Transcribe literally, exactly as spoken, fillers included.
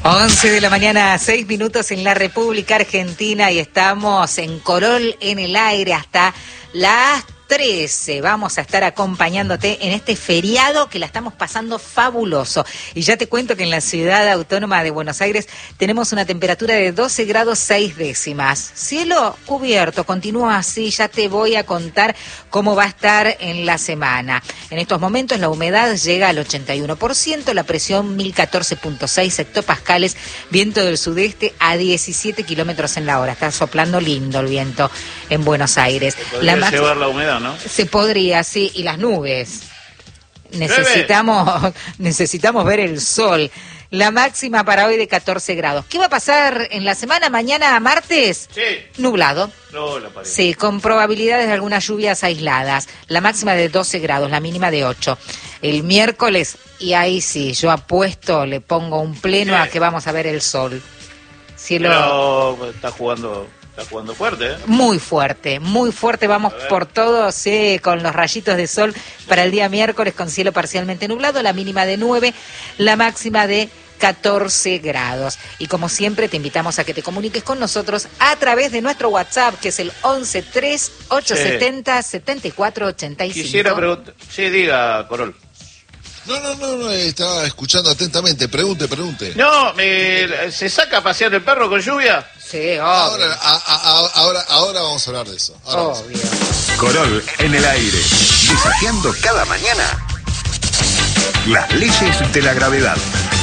once de la mañana, seis minutos en la República Argentina y estamos en Corol en el aire hasta las trece. Vamos a estar acompañándote en este feriado que la estamos pasando fabuloso. Y ya te cuento que en la ciudad autónoma de Buenos Aires tenemos una temperatura de doce grados seis décimas. Cielo cubierto, continúa así, ya te voy a contar cómo va a estar en la semana. En estos momentos la humedad llega al ochenta y uno por ciento, la presión mil catorce punto seis hectopascales, viento del sudeste a diecisiete kilómetros en la hora. Está soplando lindo el viento en Buenos Aires. Podría la llevar la humedad, ¿no? Se podría, sí, y las nubes. Necesitamos, necesitamos ver el sol. La máxima para hoy de catorce grados. ¿Qué va a pasar en la semana? Mañana, martes, sí. Nublado. No, la pared. Sí, con probabilidades de algunas lluvias aisladas. La máxima de doce grados, la mínima de ocho. El miércoles, y ahí sí, yo apuesto, le pongo un pleno sí. a que vamos a ver el sol. Cielo... Pero está jugando... Está jugando fuerte, ¿eh? Muy fuerte, muy fuerte. Vamos por todo, sí, con los rayitos de sol para el día miércoles con cielo parcialmente nublado, la mínima de nueve, la máxima de catorce grados. Y como siempre te invitamos a que te comuniques con nosotros a través de nuestro WhatsApp, que es el once tres ocho setenta setenta y cuatro ochenta y cinco. Quisiera preguntar... Sí, diga, Corol. No, no, no, no, estaba escuchando atentamente. Pregunte, pregunte. No, me, ¿se saca a pasear el perro con lluvia? Sí, obvio. Ahora, a, a, ahora, ahora vamos a hablar de eso. Ahora obvio. Corol en el aire, desafiando cada mañana las leyes de la gravedad.